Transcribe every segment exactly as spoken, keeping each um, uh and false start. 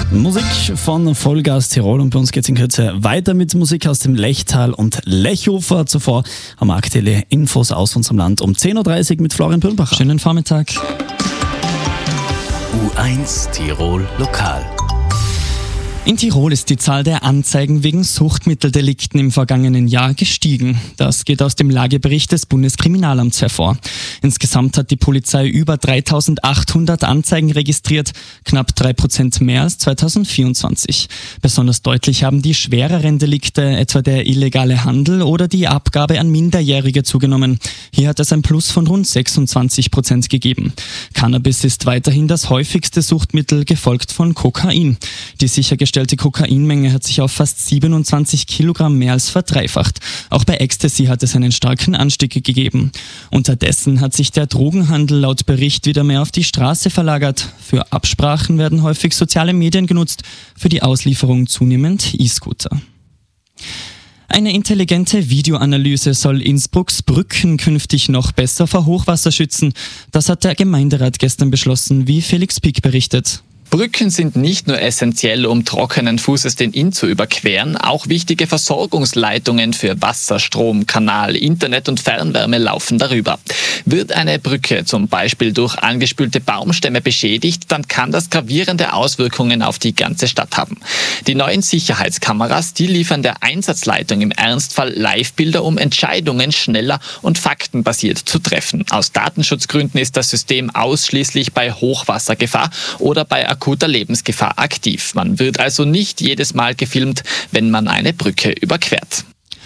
Musik von Vollgas Tirol und bei uns geht es in Kürze weiter mit Musik aus dem Lechtal und Lechhofer. Zuvor haben wir aktuelle Infos aus unserem Land um zehn Uhr dreißig mit Florian Pürnbacher. Schönen Vormittag. U eins Tirol Lokal. In Tirol ist die Zahl der Anzeigen wegen Suchtmitteldelikten im vergangenen Jahr gestiegen. Das geht aus dem Lagebericht des Bundeskriminalamts hervor. Insgesamt hat die Polizei über dreitausendachthundert Anzeigen registriert, knapp drei Prozent mehr als zweitausendvierundzwanzig. Besonders deutlich haben die schwereren Delikte, etwa der illegale Handel oder die Abgabe an Minderjährige, zugenommen. Hier hat es ein Plus von rund sechsundzwanzig Prozent gegeben. Cannabis ist weiterhin das häufigste Suchtmittel, gefolgt von Kokain. Die sichergestellte Die Kokainmenge hat sich auf fast siebenundzwanzig Kilogramm mehr als verdreifacht. Auch bei Ecstasy hat es einen starken Anstieg gegeben. Unterdessen hat sich der Drogenhandel laut Bericht wieder mehr auf die Straße verlagert. Für Absprachen werden häufig soziale Medien genutzt, für die Auslieferung zunehmend E-Scooter. Eine intelligente Videoanalyse soll Innsbrucks Brücken künftig noch besser vor Hochwasser schützen. Das hat der Gemeinderat gestern beschlossen, wie Felix Pick berichtet. Brücken sind nicht nur essentiell, um trockenen Fußes den Inn zu überqueren, auch wichtige Versorgungsleitungen für Wasser, Strom, Kanal, Internet und Fernwärme laufen darüber. Wird eine Brücke zum Beispiel durch angespülte Baumstämme beschädigt, dann kann das gravierende Auswirkungen auf die ganze Stadt haben. Die neuen Sicherheitskameras, die liefern der Einsatzleitung im Ernstfall Live-Bilder, um Entscheidungen schneller und faktenbasiert zu treffen. Aus Datenschutzgründen ist das System ausschließlich bei Hochwassergefahr oder bei akuter Lebensgefahr aktiv. Man wird also nicht jedes Mal gefilmt, wenn man eine Brücke überquert.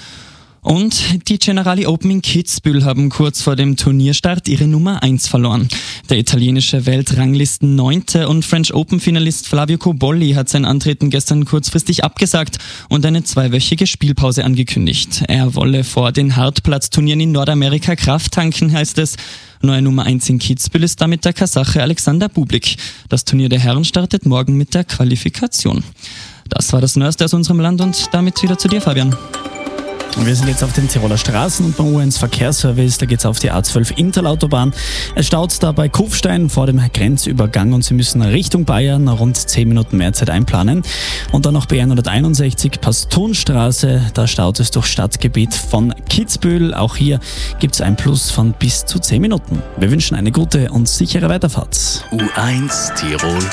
Und die Generali Open in Kitzbühel haben kurz vor dem Turnierstart ihre Nummer eins verloren. Der italienische Weltranglisten-Neunte und French Open-Finalist Flavio Cobolli hat sein Antreten gestern kurzfristig abgesagt und eine zweiwöchige Spielpause angekündigt. Er wolle vor den Hartplatzturnieren in Nordamerika Kraft tanken, heißt es. Neue Nummer eins in Kitzbühel ist damit der Kasache Alexander Bublik. Das Turnier der Herren startet morgen mit der Qualifikation. Das war das Neueste aus unserem Land und damit wieder zu dir, Fabian. Wir sind jetzt auf den Tiroler Straßen und beim U eins Verkehrsservice, da geht es auf die A zwölf Interlautobahn. Es staut da bei Kufstein vor dem Grenzübergang und Sie müssen Richtung Bayern rund zehn Minuten mehr Zeit einplanen. Und dann noch B hunderteinundsechzig Pastonstraße, da staut es durch Stadtgebiet von Kitzbühel. Auch hier gibt es ein Plus von bis zu zehn Minuten. Wir wünschen eine gute und sichere Weiterfahrt. U eins Tirol